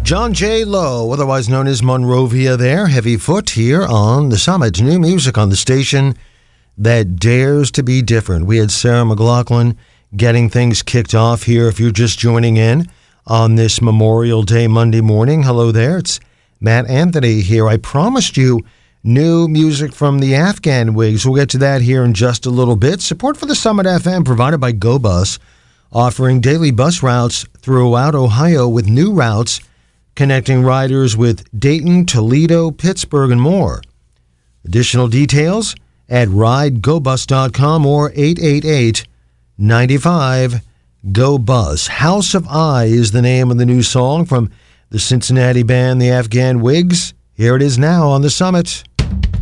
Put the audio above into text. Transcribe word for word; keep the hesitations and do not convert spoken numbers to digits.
John J. Lowe, otherwise known as Monrovia there, Heavy Foot here on the Summit. New music on the station that dares to be different. We had Sarah McLachlan getting things kicked off here. If you're just joining in on this Memorial Day Monday morning, hello there. It's Matt Anthony here. I promised you new music from the Afghan Wigs. We'll get to that here in just a little bit. Support for the Summit F M provided by GoBus, offering daily bus routes throughout Ohio with new routes connecting riders with Dayton, Toledo, Pittsburgh, and more. Additional details at ride go bus dot com or eight eight eight, nine five, G O bus. House of I is the name of the new song from the Cincinnati band, the Afghan Wigs. Here it is now on the Summit.